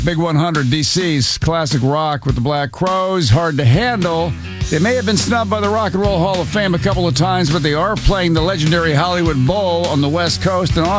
Big 100, DC's classic rock with the Black Crowes, hard to handle. They may have been snubbed by the Rock and Roll Hall of Fame a couple of times, but they are playing the legendary Hollywood Bowl on the West Coast in August.